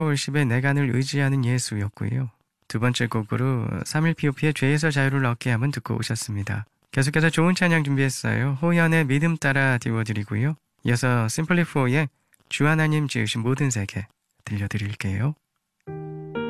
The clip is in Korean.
월십의 내간을 의지하는 예수였고요. 두 번째 곡으로 3.1POP의 죄에서 자유를 얻게 함은 듣고 오셨습니다. 계속해서 좋은 찬양 준비했어요. 호연의 믿음 따라 띄워드리고요. 이어서 심플리4의 주 하나님 지으신 모든 세계 들려드릴게요.